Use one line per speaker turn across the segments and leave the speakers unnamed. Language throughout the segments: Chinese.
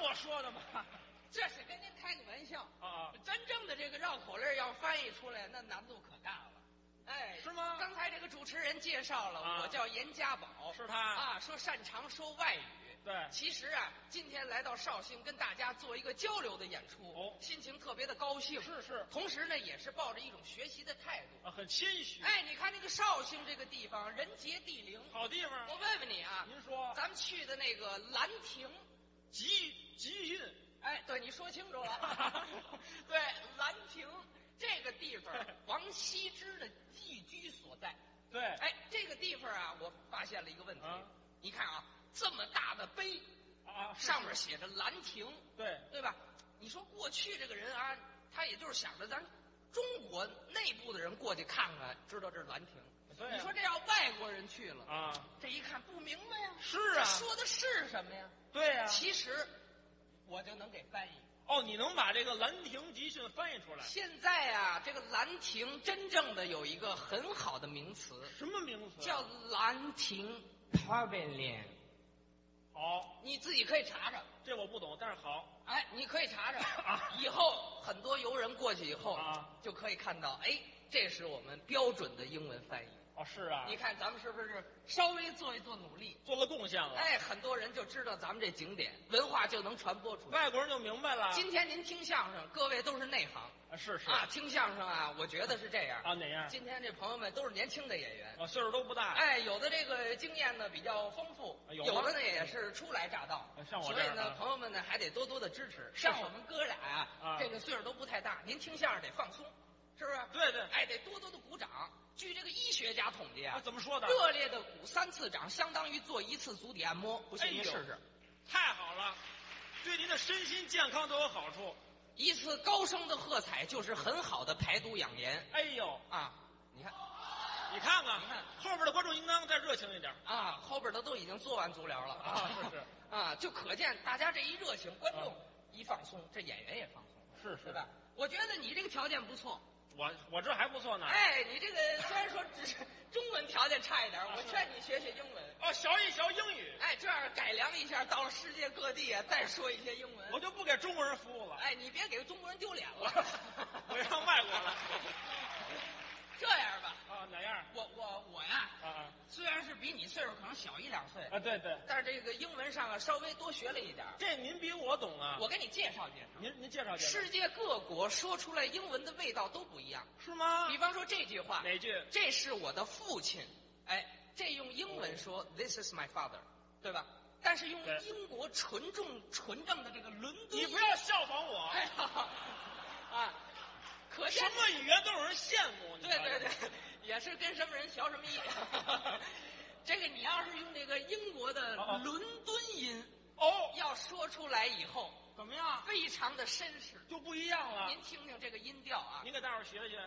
我说的吗？
这是跟您开个玩笑
啊！
真正的这个绕口令要翻译出来，那难度可大了。哎，
是吗？
刚才这个主持人介绍了，我叫严家宝，
是他
啊，说擅长说外语。
对，
其实啊，今天来到绍兴跟大家做一个交流的演出，
哦，
心情特别的高兴。
是，
同时呢，也是抱着一种学习的态度，
很谦虚。
哎，你看这个绍兴这个地方，人杰地灵，
好地方。
我问问你啊，
您说，
咱们去的那个兰亭，
集训。
哎，对，你说清楚了。对，兰亭这个地方，王羲之的寄居所在。
对，
哎，这个地方啊，我发现了一个问题。你看啊，这么大的碑
啊，
上面写着兰亭，
对
吧？你说过去这个人啊，他也就是想着咱中国内部的人过去看看，知道这是兰亭。
对，
你说这要外国人去了
啊，
这一看不明白呀。
是啊，
说的是什么呀？
对呀，
其实我就能给翻译。
哦，你能把这个兰亭集训翻译出来？
现在啊，这个兰亭真正的有一个很好的名词。
什么名词？
叫兰亭 Pavilion。
好，
你自己可以查查。
这我不懂，但是好。
哎，你可以查查。以后很多游人过去以后就可以看到，哎，这是我们标准的英文翻译。
哦，是啊。
你看咱们是不是稍微做一做努力，
做了贡献了？
哎，很多人就知道咱们这景点，文化就能传播出去，
外国人就明白了。
今天您听相声，各位都是内行
啊，是
啊，听相声啊，我觉得是这样
啊，哪样？
今天这朋友们都是年轻的演员，
岁数都不大，
哎，有的这个经验呢比较丰富，有的呢也是初来乍到，
像我这样，
所以呢，朋友们呢还得多多的支持。像我们哥俩呀，这个岁数都不太大，您听相声得放松，是不是？
对，
哎，得多多的鼓掌。据这个医学家统计啊，
怎么说的？
热烈的鼓3次掌，相当于做1次足底按摩。不信您试试。
太好了，对您的身心健康都有好处。
1次高声的喝彩就是很好的排毒养颜。
哎呦
啊，你看
后边的观众应当再热情一点
啊，后边的都已经做完足疗了
啊，是
啊，就可见大家这一热情，观众一放松，这演员也放松，
是
对吧？我觉得你这个条件不错。
我这还不错呢。
哎，你这个虽然说只是中文条件差一点，我劝你学学英文。
哦，学一学英语。
哎，这样改良一下，到了世界各地啊，再说一些英文。
我就不给中国人服务了。
哎，你别给中国人丢脸了。
我让外国了。
这样吧，
哪样？
我呀，虽然是比你岁数可能小1、2岁
啊，对，
但是这个英文上啊稍微多学了一点。
这您比我懂啊。
我给你介绍介绍。
您介绍介绍。
世界各国说出来英文的味道都不一样，
是吗？
比方说这句话，
哪句？
这是我的父亲。哎，这用英文说 This is my father， 对吧？但是用英国纯正的这个伦敦，
你不要效仿我。
哎啊。可
什么语言都有人羡慕。
对，也是跟什么人学什么意。这个你要是用这个英国的伦敦音要说出来以后
怎么样？
非常的绅士，
就不一样了。
您听听这个音调啊，
您给大伙儿学学。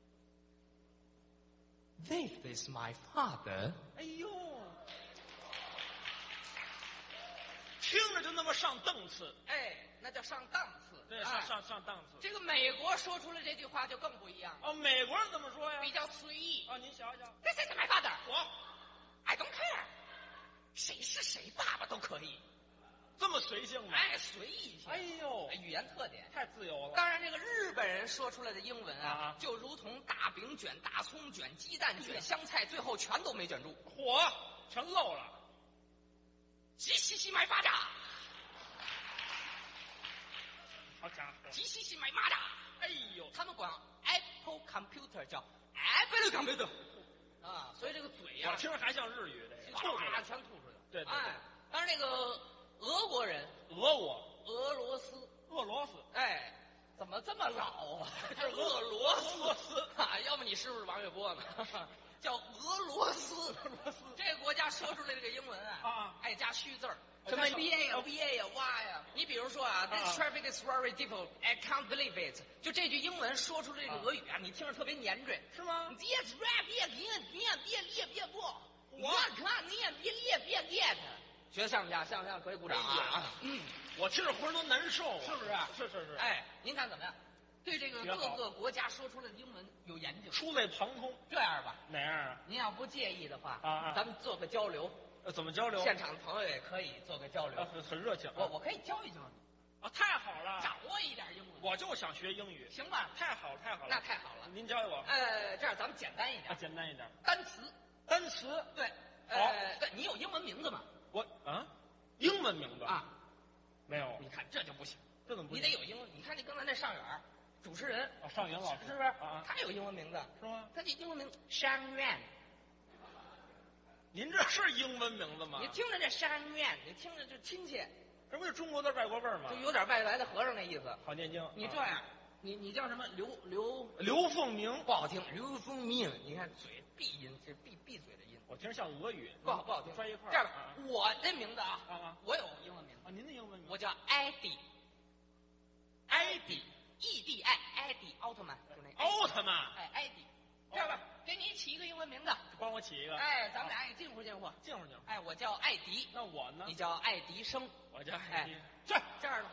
This is my father。
哎呦，听着就那么上档次。
哎，那叫上档次。
对，上档次。
这个美国说出来这句话就更不一样
哦，美国人怎么说呀？
比较随意。
哦，您瞧瞧。
This is my father。
我
I don't care， 谁是谁爸爸都可以。
这么随性吗？
哎，随意一些。
哎呦，
语言特点
太自由了。
当然，这个日本人说出来的英文啊，就如同大饼卷、大葱卷、鸡蛋卷、香菜，最后全都没卷住，
火全漏了。
吉西西买巴掌。
好家伙！
吉西西买蚂蚱。
哎呦，
他们管 Apple Computer 叫 Apple Computer 啊，所以这个嘴呀，
我听着还像日语这个，
哗全吐出来。
对。
当然那个俄国人，俄罗斯，哎，怎么这么老啊？这是俄罗斯啊，要么你是不是王月波呢？叫俄罗斯，这个国家说出来这个英文啊，爱加虚字儿。什么 BA 呀 VA 呀 Y 呀？你比如说啊 ，This traffic is very difficult. I can't believe it。就这句英文说出这个俄语啊，你听着特别黏拽，
是吗
？Yes, right, 别不，我看你也别 get。学得像不像？像可以鼓掌啊！
我听着浑身都难受啊！
是不是？
是。
哎，您看怎么样？ 对这个各个国家说出来的英文有研究，
触类旁通。
这样吧，
哪样啊？
您要不介意的话
咱
们做个交流。
怎么交流？
现场的朋友也可以做个交流。
很热情。
我可以教一教你。
太好了，
掌握一点英文。
我就想学英语。
行吧？
太好了，太好了。
那太好了。
您教我。
这样咱们简单一点。
简单一点。
单词。对。对，你有英文名字吗？
英文名字
啊？
没有。
你看这就不行，
这怎么不行？
你得有英文。你看这刚才那上元主持人
上元老师
是不是？他有英文名字
是吗？
他这英文名山院。
您这是英文名字吗？
你听着这山院，你听着就亲切。
这不是中国的外国味儿吗？
就有点外来的和尚那意思。
好念经。
你这样，你叫什么？
刘凤鸣
不好听，刘凤鸣。你看嘴闭音，这闭嘴的音。
我听着像俄语，
不好听。
摔一块儿。
这样吧，我的名字我有英文名字。
您的英文名？
我叫艾迪。EDI 艾迪奥特曼，就那
奥特曼。
艾迪。这样吧，给你起一个英文名字。
帮我起一个。
咱们俩也近乎。我叫艾迪。
那我呢？
你叫爱迪生。
我叫艾迪。
这样吧。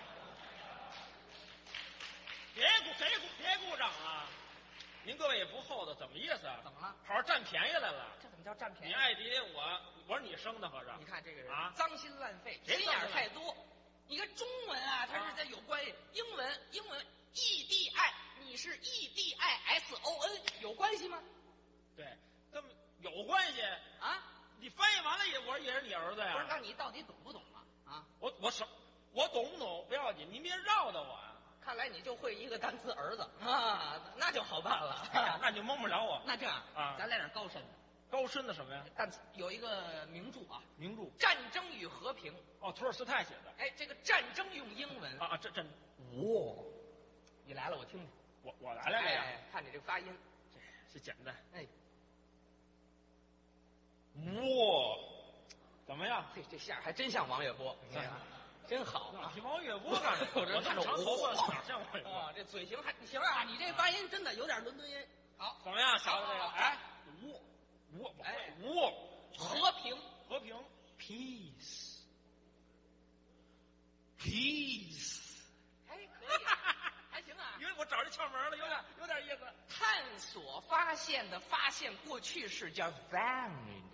别鼓掌啊！您各位也不厚道，怎么意思啊？
怎么了？
好好占便宜来了。
这怎么叫占便宜？
你艾迪，我是你生的，合着。
你看这个人
脏
心烂肺，心眼太多。你看中文它是在有关系，英文 EDI， 你是 EDISON， 有关系吗？
对，这么有关系
啊？
你翻译完了我也是你儿子呀。
不是，那你到底懂不懂啊？
我懂不懂不要紧，您别绕着我呀。
看来你就会一个单词儿子那就好办了。
那就蒙不了我。
那这样咱来点高深的。
高深的什么呀？
单词有一个名著
名著《
战争与和平》。
托尔斯泰写的。
这个战争用英文你来了，我听听。
我来了呀。
看你这个发音，
这简单。怎么样？
这下还真像王月波，你看，真好。
你王月波干什么？我看着长头发哪像王月波？
这嘴型还行啊！你这发音真的有点伦敦音。好，
怎么样？瞧瞧这个，和平 peace，
可以，还行啊。
因为我找这窍门了，有点意思。
探索发现的发现过去式叫 found。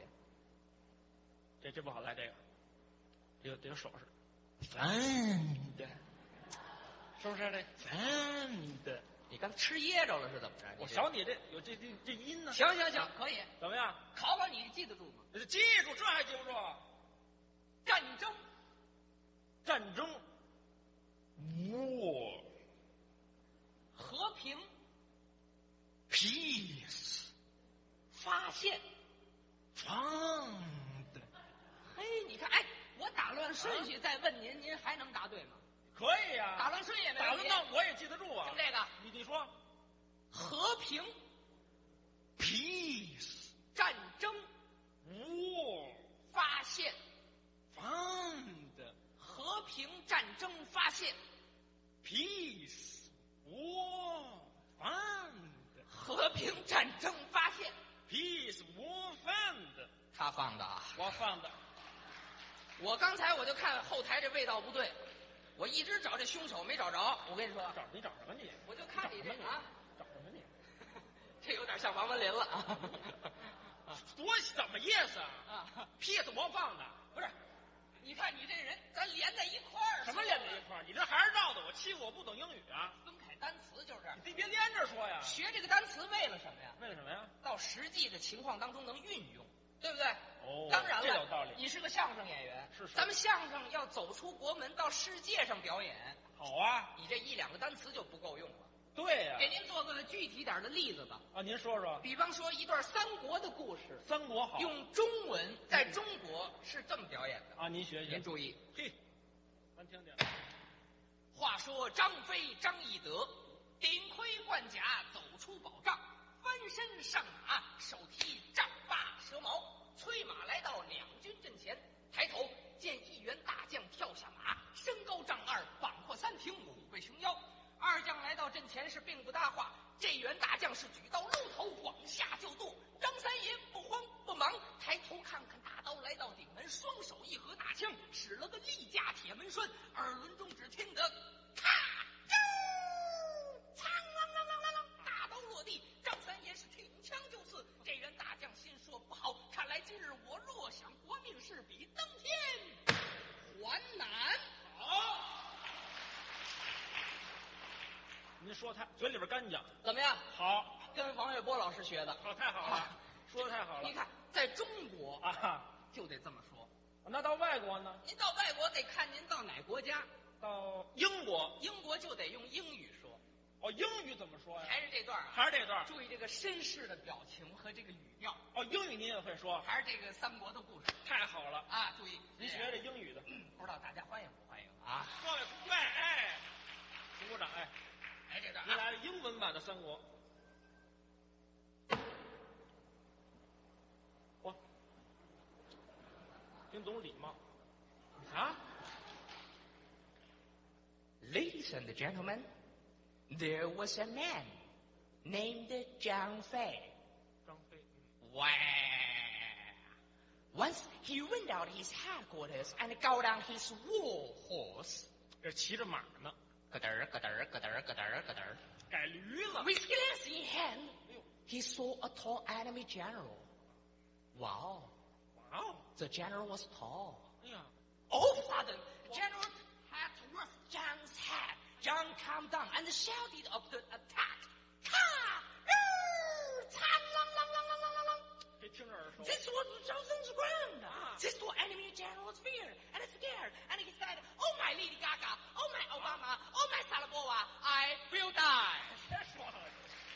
这不好来，这个得有手势。found， 是不是这 found？
你刚吃噎着了是怎么着？
我瞧你这有这音呢。
行，可以。
怎么样？
考考你记得住吗？
记住，这还记不住？战争。
和平。
peace。
发现。
found。
你看，我打乱顺序再问您，您还能答对吗？
可以呀。
打乱顺序也没问题。
打乱我也记得住啊。
听这个，
你说。
和平。
peace。
战争。发现。
found。
和平战争发现。
peace。found。
和平战争发现。
peace。found。
他放的
我放的。
我刚才我就看后台这味道不对，我一直找这凶手没找着。我跟你说，
你找什么你？
我就看你这
找什么你？
这有点像王文林了
怎么意思？peace 我放的，
不是？你看你这人，咱连在一块儿。
什么连在一块儿？你这还是绕的我，欺负我不懂英语啊？
分开单词就是。
你别连着说呀。
学这个单词为了什么呀？
为了什么呀？
到实际的情况当中能运用。对不对？
当
然了，
这有道理。
你是个相声演员，
是。
咱们相声要走出国门，到世界上表演。
好啊。
你这1-2个单词就不够用了。
对呀。
给您做个具体点的例子吧。
您说说。
比方说一段三国的故事。
三国好。
用中文在中国是这么表演的。
您学学。
您注意。
咱听听。
话说张飞张翼德顶盔贯甲走出宝帐，翻身上马，手提丈八蛇矛，催马来到两军阵前。抬头见一员大将跳下马，身高丈2，膀阔3庭，虎背熊腰。二将来到阵前是并不搭话，这员大将是举刀搂头往下就剁。张三爷不慌不忙，抬头看看大刀来到顶门，双手一合大枪，使了个立架铁门栓，耳轮中只听得咔啾。
您说太嘴里边干净。
怎么样？
好，
跟王月波老师学的。
好，太好了，说的太好了。
你看，在中国
啊，
就得这么说。
那到外国呢？
您到外国得看您到哪国家。
到英国，
英国就得用英语说。
哦，英语怎么说呀？
还是这段啊？
还是这段？
注意这个绅士的表情和这个语调。
哦，英语您也会说？
还是这个三国的故事？
太好了
啊！注意，
您学这英语的，
不知道大家欢迎不欢迎啊？
各位，哎，请鼓掌，哎，
哎，这段
您来了英文版的三国。我，听懂礼貌。啊
Ladies and gentlemen, there was a man named Zhang Fei.
张飞。
Wow. Once he went out his headquarters and got on his war horse.
这骑着马呢。
咯噔儿咯噔儿咯噔儿咯噔儿咯噔儿。
改驴了。
With glass in hand, he saw a tall enemy general. Wow.
Wow.
The general was tall.
哎呀，
All of a sudden, General had towards Zhang's head. Zhang calmed down and shouted of the attack. This was Zhang's ground. This was enemy general's fear and scared. And he said, "Oh my Lady Gaga, oh my Obama, oh my Salabova, I will die."
别说了。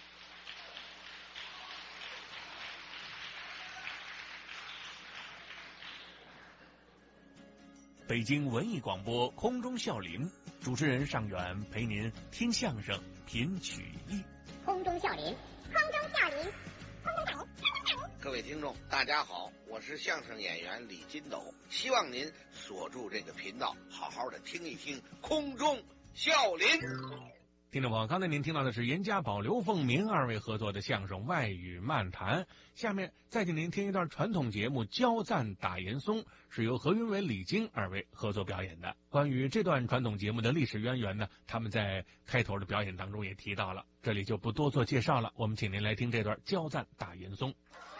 北京文艺广播空中笑林，主持人尚远陪您听相声品曲艺。
空中笑林，空中笑林，空中笑林，空中笑林。
各位听众，大家好，我是相声演员李金斗，希望您锁住这个频道，好好的听一听空中笑林。
听众朋友，刚才您听到的是严家宝、刘凤鸣二位合作的相声《外语漫谈》，下面再请您听一段传统节目《焦赞打严嵩》，是由何云伟、李菁二位合作表演的。关于这段传统节目的历史渊源呢，他们在开头的表演当中也提到了，这里就不多做介绍了。我们请您来听这段《焦赞打严嵩》。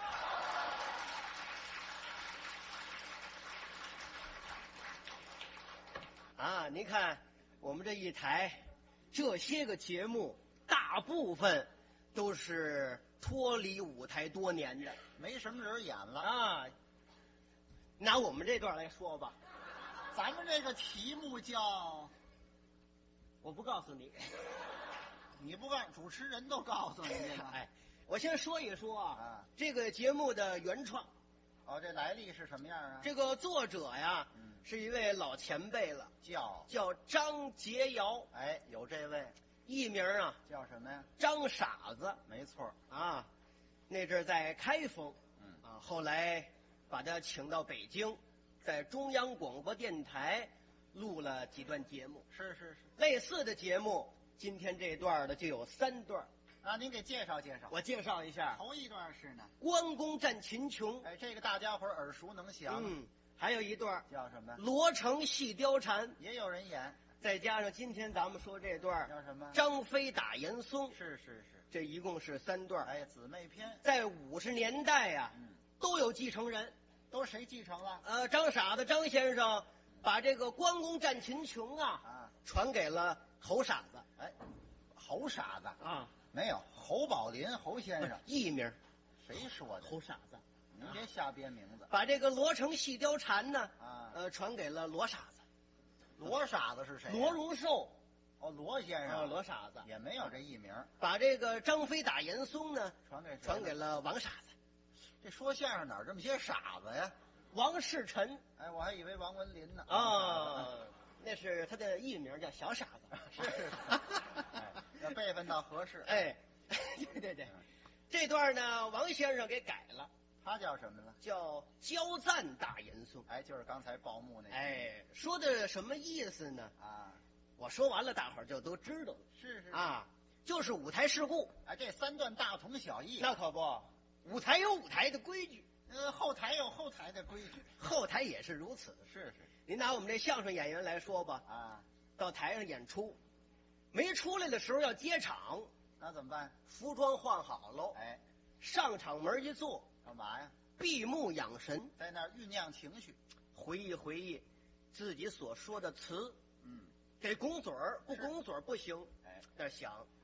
啊，您看我们这一台这些个节目，大部分都是脱离舞台多年的，
没什么人演了
啊。拿我们这段来说吧，
咱们这个题目叫，
我不告诉你，
你不告诉主持人都告诉你了。
哎，我先说一说
啊，
这个节目的原创。
哦，这来历是什么样啊？
这个作者呀，是一位老前辈了，叫张杰尧。
哎，有这位，
艺名啊
叫什么呀？
张傻子。
没错
啊，那阵在开封，后来把他请到北京，在中央广播电台录了几段节目。
是，
类似的节目，今天这段的就有3段。
啊，您给介绍介绍。
我介绍一下，
头一段是呢，
关公战秦琼。
哎，这个大家伙耳熟能详。
还有一段
叫什么？
罗成戏貂蝉，
也有人演。
再加上今天咱们说这段
叫什么？
张飞打严嵩。
是，
这一共是3段。
哎，姊妹篇。
在50年代呀，都有继承人。
都谁继承了？
张傻子张先生把这个关公战秦琼传给了侯傻子。
哎，侯傻子
啊，
没有侯宝林侯先生
艺名。
谁说的？
侯傻子。
您别瞎编名字。
把这个罗成戏貂蝉呢，传给了罗傻子。
罗傻子是谁？
罗荣寿。
哦，罗先生。
罗傻子
也没有这艺名。
把这个张飞打严嵩呢，
传
给了王傻子。
这说相声哪儿这么些傻子呀？
王世臣。
哎，我还以为王文林呢。
那是他的艺名，叫小傻子。
是。哎，要辈分倒合适。
哎，对。这段呢，王先生给改了。
他叫什么了？
叫焦赞打严嵩。
哎，就是刚才报幕那个。
哎，说的什么意思呢？我说完了，大伙儿就都知道了。
是
就是舞台事故。
哎，这3段大同小异。
那可不，舞台有舞台的规矩，
后台有后台的规矩，
后台也是如此。
是。
您拿我们这相声演员来说吧，到台上演出，没出来的时候要接场，
那怎么办？
服装换好喽，
哎，
上场门一坐，
干嘛呀？
闭目养神，
在那儿酝酿情绪，
回忆自己所说的词，得拱嘴儿，不拱嘴儿不行。
哎，
那想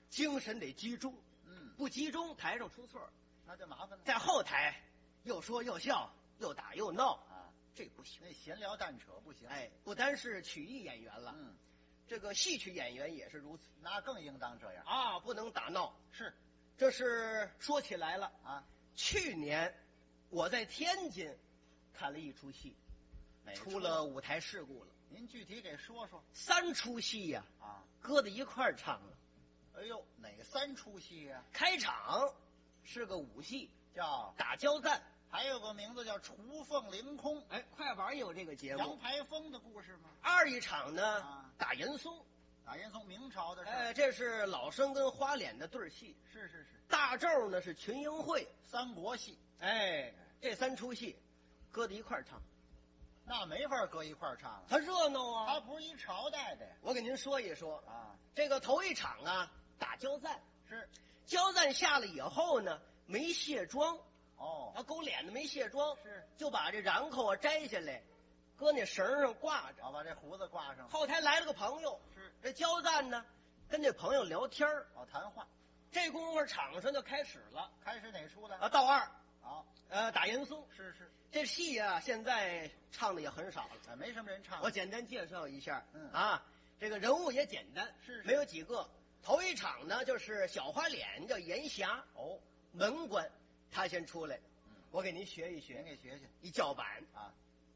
精神得集中，不集中台上出错，
那就麻烦了。
在后台又说又笑，又打又闹
啊，
这不行。
那闲聊淡扯不行。
哎，不单是曲艺演员了，这个戏曲演员也是如此，
那更应当这样
啊，不能打闹。
是，
这是说起来了
啊。
去年我在天津看了一出戏，出了舞台事故了。
您具体给说说。
3出戏呀，
啊，
搁在一块儿唱了。
哎呦，哪3出戏呀？
开场是个武戏，
叫
打交赞，
还有个名字叫雏凤凌空。
哎，快板也有这个节目。
杨排风的故事吗
？2一场呢，打严嵩。
打严嵩，明朝的事。
哎，这是老生跟花脸的对戏。
是。
大咒呢是群英会，
三国戏。
哎，这3出戏搁在一块儿唱，
那没法搁一块儿唱啊。
它热闹啊。
它不是一朝代的呀。
我给您说一说
啊，
这个头一场啊，打交赞。
是。
交赞下来以后呢，没卸妆。
哦。
啊，勾脸的没卸妆。
是。
就把这瓤口啊摘下来，搁那绳上挂着。
把这胡子挂上。
后台来了个朋友。
是。
这交赞呢，跟这朋友聊天
谈话。
这功夫场上就开始了。
开始哪出了？
啊，道2。
好。
打严嵩。
是。
这戏啊，现在唱的也很少了，
没什么人唱。
我简单介绍一下。这个人物也简单，
是
没有几个。头一场呢，就是小花脸叫严霞。
哦。
门官他先出来。我给您学一学。
您给学学。
一叫板
啊。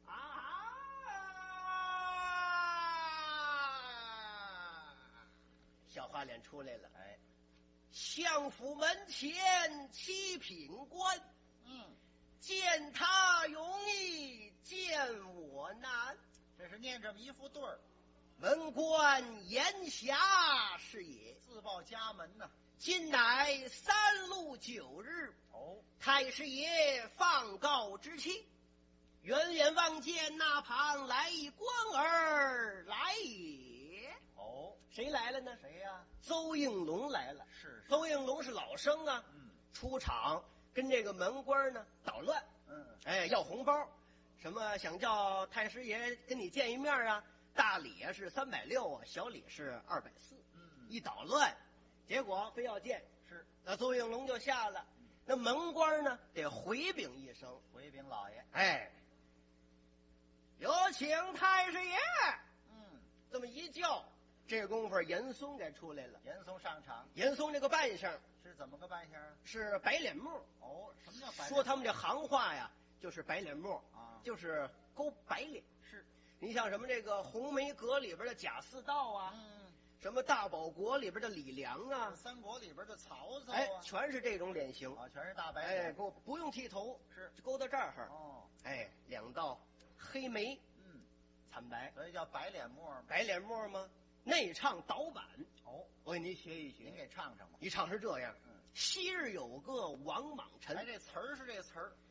小花脸出来了。
哎。
相府门前7品官。见他容易见我难。
这是念这么一副对儿。
门官严霞是也，
自报家门呐。
今乃3路9日。
哦。
太师爷放告之期，远远望见那旁来一官儿来也。
哦。
谁来了呢？
谁呀？
邹应龙来了。
是。
邹应龙是老生啊。出场跟这个门官呢捣乱。哎，要红包，什么想叫太师爷跟你见一面啊？大礼啊是360啊，小礼是240。一捣乱，结果非要见。
是。
那邹应龙就下了。那门官呢得回禀一声。
回禀老爷。
哎，有请太师爷。这么一叫，这功夫严嵩该出来了。
严嵩上场。
严嵩这个扮相
是怎么个扮相啊？
是白脸目。
哦，什么叫白脸？
说他们这行话呀，就是白脸目
啊，
就是勾白脸。
是。
你像什么这个红梅阁里边的贾似道啊，什么大保国里边的李良啊，
三国里边的曹操啊，
哎，全是这种脸型
啊，全是大白脸。
哎，勾不用剃头，
是
勾到这儿。
哦，
哎，2道黑眉，惨白，
所以叫白脸沫吗？
白脸沫吗？内唱导板。
哦，
我给您学一学。
您给唱唱吧。
一唱是这样。昔日有个王莽臣。
哎，这词儿是这词儿。